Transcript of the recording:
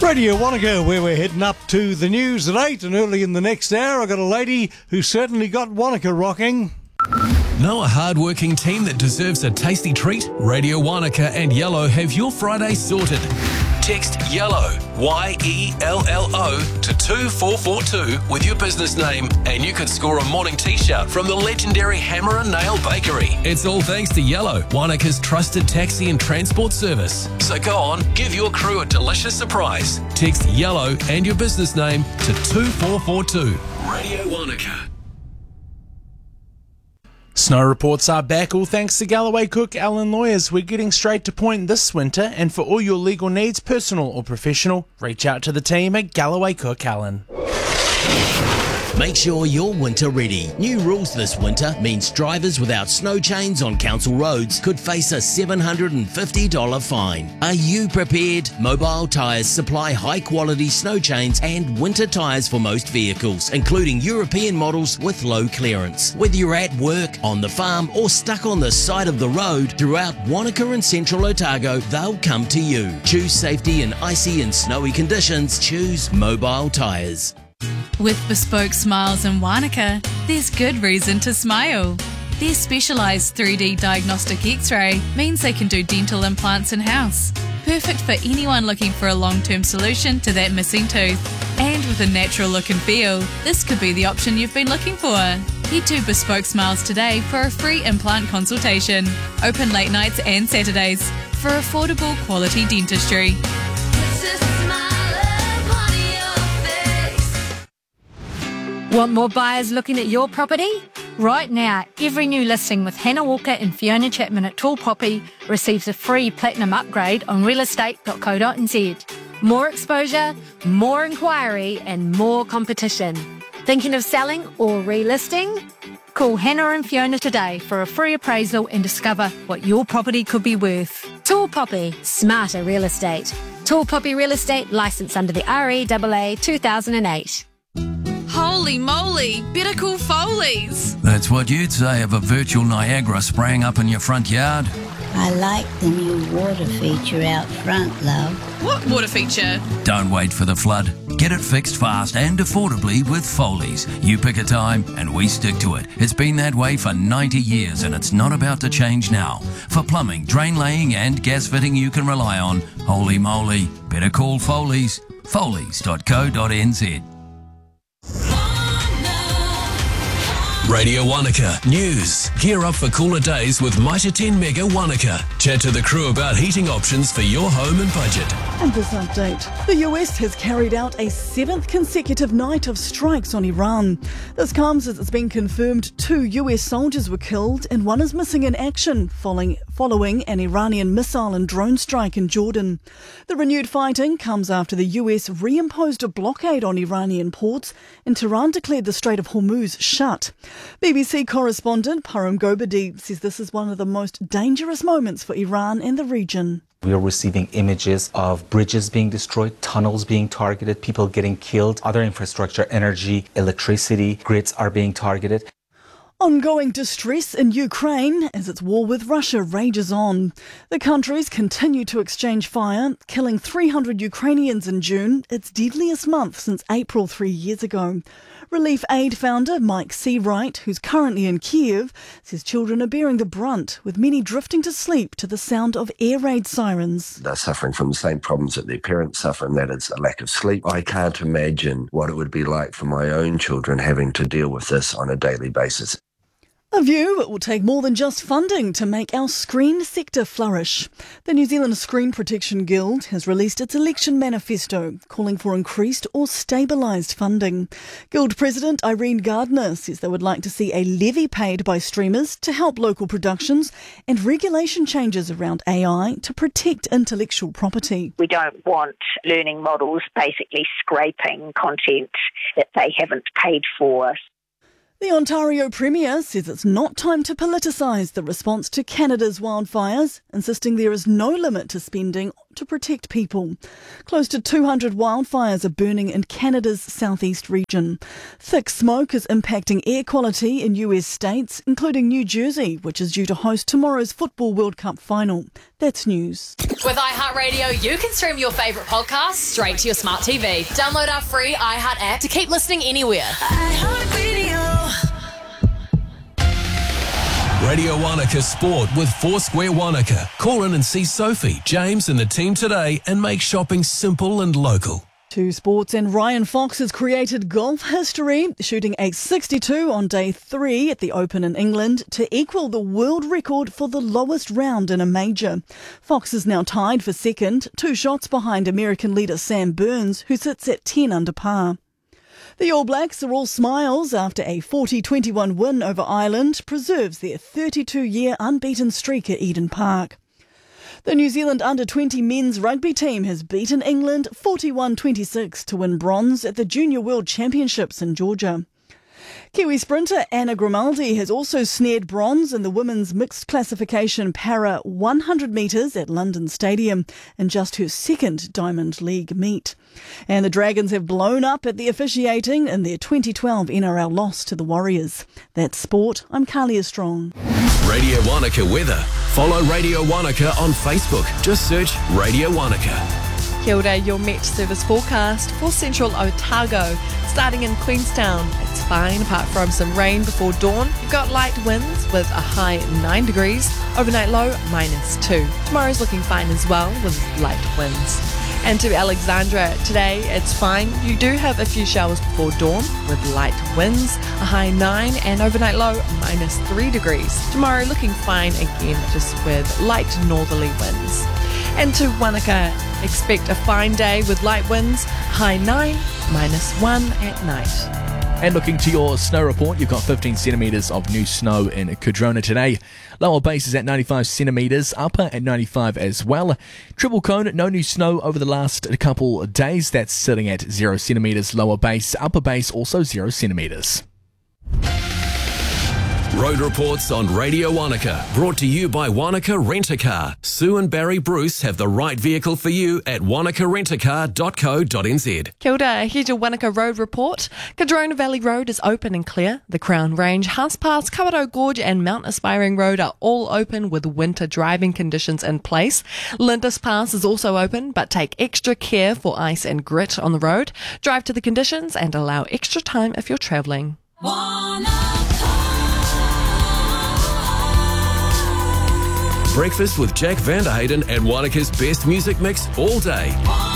Radio Wanaka, where we're heading up to the news at 8, and early in the next hour I've got a lady who certainly got Wanaka rocking. Know a hard-working team that deserves a tasty treat? Radio Wanaka and Yellow have your Friday sorted. Text YELLOW, YELLO, to 24442 with your business name, and you could score a morning t-shirt from the legendary Hammer and Nail Bakery. It's all thanks to Yellow, Wanaka's trusted taxi and transport service. So go on, give your crew a delicious surprise. Text YELLOW and your business name to 2442. Radio Wanaka. Snow reports are back, all thanks to Galloway Cook Allen Lawyers. We're getting straight to point this winter, and for all your legal needs, personal or professional, reach out to the team at Galloway Cook Allen. Make sure you're winter ready. New rules this winter means drivers without snow chains on council roads could face a $750 fine. Are you prepared? Mobile Tyres supply high-quality snow chains and winter tyres for most vehicles, including European models with low clearance. Whether you're at work, on the farm, or stuck on the side of the road, throughout Wanaka and Central Otago, they'll come to you. Choose safety in icy and snowy conditions. Choose Mobile Tyres. With Bespoke Smiles in Wanaka, there's good reason to smile. Their specialised 3D diagnostic X-ray means they can do dental implants in-house. Perfect for anyone looking for a long-term solution to that missing tooth. And with a natural look and feel, this could be the option you've been looking for. Head to Bespoke Smiles today for a free implant consultation. Open late nights and Saturdays for affordable quality dentistry. Want more buyers looking at your property? Right now, every new listing with Hannah Walker and Fiona Chapman at Tall Poppy receives a free platinum upgrade on realestate.co.nz. More exposure, more inquiry and more competition. Thinking of selling or relisting? Call Hannah and Fiona today for a free appraisal and discover what your property could be worth. Tall Poppy, smarter real estate. Tall Poppy Real Estate, licensed under the REAA 2008. Holy moly, better call Foley's. That's what you'd say of a virtual Niagara spraying up in your front yard. I like the new water feature out front, love. What water feature? Don't wait for the flood. Get it fixed fast and affordably with Foley's. You pick a time and we stick to it. It's been that way for 90 years and it's not about to change now. For plumbing, drain laying and gas fitting you can rely on, holy moly, better call Foley's. Foley's.co.nz. Radio Wanaka News. Gear up for cooler days with Mitre 10 Mega Wanaka. Chat to the crew about heating options for your home and budget. And this update. The US has carried out a 7th consecutive night of strikes on Iran. This comes as it's been confirmed 2 US soldiers were killed and 1 is missing in action following an Iranian missile and drone strike in Jordan. The renewed fighting comes after the US reimposed a blockade on Iranian ports and Tehran declared the Strait of Hormuz shut. BBC correspondent Param Gobadi says this is one of the most dangerous moments for Iran and the region. We are receiving images of bridges being destroyed, tunnels being targeted, people getting killed, other infrastructure, energy, electricity, grids are being targeted. Ongoing distress in Ukraine as its war with Russia rages on. The countries continue to exchange fire, killing 300 Ukrainians in June, its deadliest month since April 3 years ago. Relief Aid founder Mike Seawright, who's currently in Kiev, says children are bearing the brunt, with many drifting to sleep to the sound of air raid sirens. They're suffering from the same problems that their parents suffer, and that is a lack of sleep. I can't imagine what it would be like for my own children having to deal with this on a daily basis. A view it will take more than just funding to make our screen sector flourish. The New Zealand Screen Protection Guild has released its election manifesto calling for increased or stabilised funding. Guild President Irene Gardner says they would like to see a levy paid by streamers to help local productions and regulation changes around AI to protect intellectual property. We don't want learning models basically scraping content that they haven't paid for. The Ontario Premier says it's not time to politicise the response to Canada's wildfires, insisting there is no limit to spending to protect people. Close to 200 wildfires are burning in Canada's southeast region. Thick smoke is impacting air quality in US states, including New Jersey, which is due to host tomorrow's Football World Cup final. That's news. With iHeartRadio, you can stream your favourite podcasts straight to your smart TV. Download our free iHeart app to keep listening anywhere. Radio Wanaka Sport with Foursquare Wanaka. Call in and see Sophie, James and the team today and make shopping simple and local. To sports, and Ryan Fox has created golf history, shooting a 62 on day 3 at the Open in England to equal the world record for the lowest round in a major. Fox is now tied for second, 2 shots behind American leader Sam Burns, who sits at 10 under par. The All Blacks are all smiles after a 40-21 win over Ireland preserves their 32-year unbeaten streak at Eden Park. The New Zealand under-20 men's rugby team has beaten England 41-26 to win bronze at the Junior World Championships in Georgia. Kiwi sprinter Anna Grimaldi has also snared bronze in the women's mixed classification para 100 metres at London Stadium in just her second Diamond League meet. And the Dragons have blown up at the officiating in their 2012 NRL loss to the Warriors. That's sport. I'm Carlia Strong. Radio Wanaka weather. Follow Radio Wanaka on Facebook. Just search Radio Wanaka. Kia ora, your Met Service forecast for central Otago. Starting in Queenstown, it's fine apart from some rain before dawn. You've got light winds with a high 9 degrees, overnight low -2. Tomorrow's looking fine as well with light winds. And to Alexandra, today it's fine. You do have a few showers before dawn with light winds, a high 9 and overnight low -3 degrees. Tomorrow looking fine again, just with light northerly winds. And to Wanaka, expect a fine day with light winds, high 9, -1 at night. And looking to your snow report, you've got 15 centimetres of new snow in Cardrona today. Lower base is at 95 centimetres, upper at 95 as well. Triple Cone, no new snow over the last couple of days. That's sitting at 0 centimetres lower base, upper base also 0 centimetres. Road reports on Radio Wanaka, brought to you by Wanaka Rent-A-Car. Sue and Barry Bruce have the right vehicle for you at wanakarentacar.co.nz. Kia ora, here's your Wanaka Road report. Cardrona Valley Road is open and clear. The Crown Range, House Pass, Kawerau Gorge and Mount Aspiring Road are all open with winter driving conditions in place. Lindis Pass is also open, but take extra care for ice and grit on the road. Drive to the conditions and allow extra time if you're travelling. Breakfast with Jack Vanderhayden and Wanaka's best music mix all day.